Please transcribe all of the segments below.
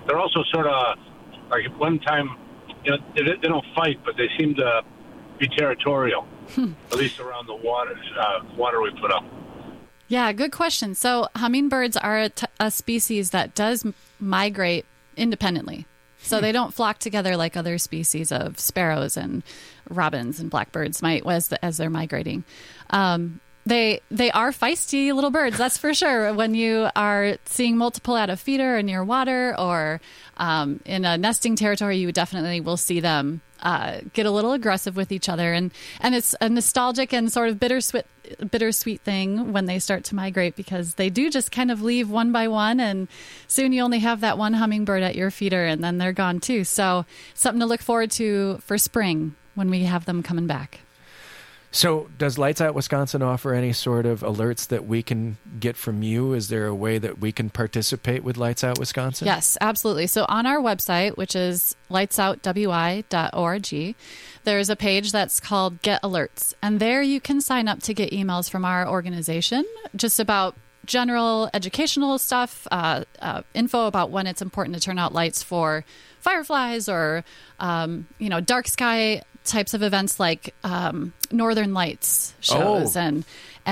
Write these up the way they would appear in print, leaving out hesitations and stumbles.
they're also sort of like at one time, they don't fight, but they seem to be territorial, at least around the water we put up. Yeah, good question. So hummingbirds are a species that does migrate independently. So they don't flock together like other species of sparrows and robins and blackbirds might as they're migrating. They are feisty little birds, that's for sure. When you are seeing multiple at a feeder or near water or in a nesting territory, you definitely will see them get a little aggressive with each other. And it's a nostalgic and sort of bittersweet thing when they start to migrate, because they do just kind of leave one by one, and soon you only have that one hummingbird at your feeder, and then they're gone too. So something to look forward to for spring when we have them coming back. So does Lights Out Wisconsin offer any sort of alerts that we can get from you? Is there a way that we can participate with Lights Out Wisconsin? Yes, absolutely. So on our website, which is lightsoutwi.org, there's a page that's called Get Alerts. And there you can sign up to get emails from our organization just about general educational stuff, info about when it's important to turn out lights for fireflies or, dark sky types of events like Northern Lights shows and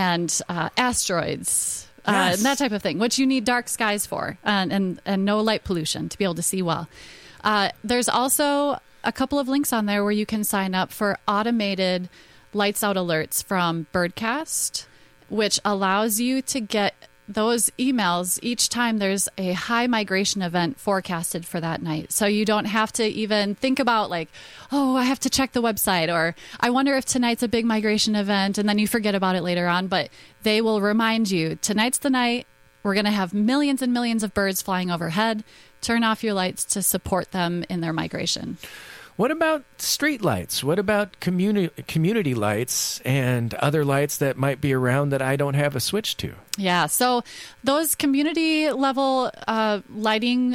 asteroids, and that type of thing, which you need dark skies for and no light pollution to be able to see well. There's also a couple of links on there where you can sign up for automated lights out alerts from Birdcast, which allows you to get those emails each time there's a high migration event forecasted for that night. So you don't have to even think about I have to check the website, or I wonder if tonight's a big migration event, and then you forget about it later on. But they will remind you, tonight's the night. We're going to have millions and millions of birds flying overhead. Turn off your lights to support them in their migration. What about street lights? What about community lights and other lights that might be around that I don't have a switch to? Yeah, so those community level lighting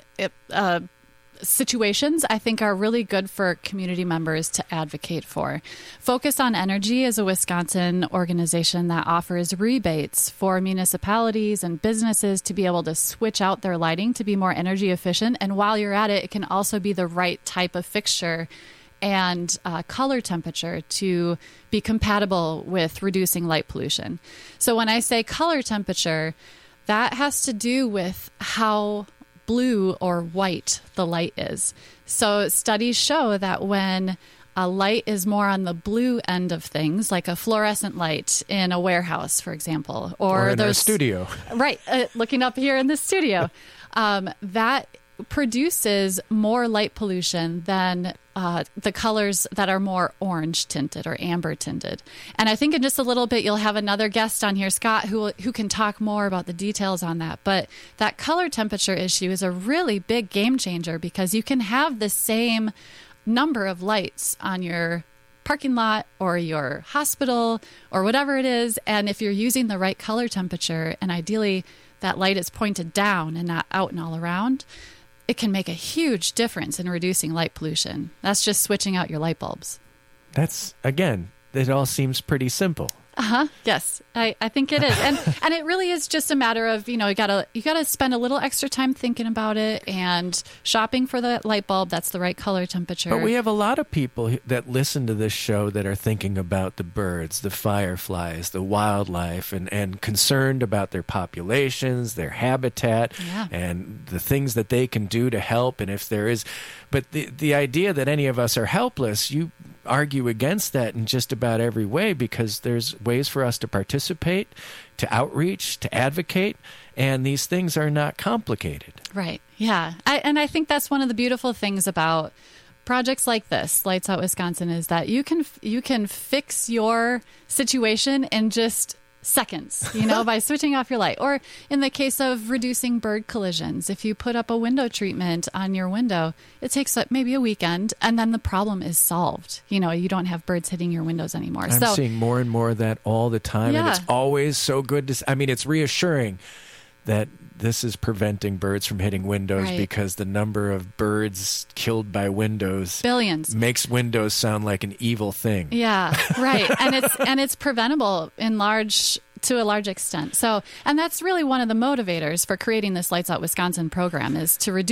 situations, I think, are really good for community members to advocate for. Focus on Energy is a Wisconsin organization that offers rebates for municipalities and businesses to be able to switch out their lighting to be more energy efficient. And while you're at it, it can also be the right type of fixture and color temperature to be compatible with reducing light pollution. So when I say color temperature, that has to do with how blue or white the light is. So studies show that when a light is more on the blue end of things, like a fluorescent light in a warehouse, for example, or in our studio, right? Looking up here in the studio, that produces more light pollution than the colors that are more orange tinted or amber tinted. And I think in just a little bit, you'll have another guest on here, Scott, who can talk more about the details on that. But that color temperature issue is a really big game changer, because you can have the same number of lights on your parking lot or your hospital or whatever it is. And if you're using the right color temperature, and ideally that light is pointed down and not out and all around, it can make a huge difference in reducing light pollution. That's just switching out your light bulbs. That's, again, it all seems pretty simple. Yes, I think it is. And it really is just a matter of, you gotta spend a little extra time thinking about it and shopping for the light bulb that's the right color temperature. But we have a lot of people that listen to this show that are thinking about the birds, the fireflies, the wildlife, and concerned about their populations, their habitat, and the things that they can do to help. And if there is, but the idea that any of us are helpless, you argue against that in just about every way, because there's ways for us to participate, to outreach, to advocate, and these things are not complicated. Right. Yeah. I think that's one of the beautiful things about projects like this, Lights Out Wisconsin, is that you can fix your situation in just seconds, by switching off your light. Or in the case of reducing bird collisions, if you put up a window treatment on your window, it takes maybe a weekend, and then the problem is solved. You don't have birds hitting your windows anymore. I'm seeing more and more of that all the time, and it's always so good to. It's reassuring that this is preventing birds from hitting windows, because the number of birds killed by windows, billions, makes windows sound like an evil thing. Yeah, right. and it's preventable to a large extent. So, and that's really one of the motivators for creating this Lights Out Wisconsin program, is to reduce